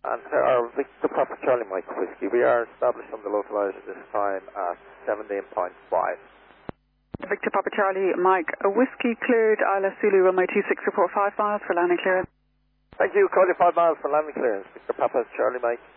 And our Victor Papa Charlie Mike Whiskey, we are established on the localizer this time at 17.5. Victor Papa Charlie Mike Whiskey cleared, Isla Zulu runway 26 report 5 miles for landing clearance. Thank you, call you 5 miles for landing clearance. Victor Papa Charlie Mike.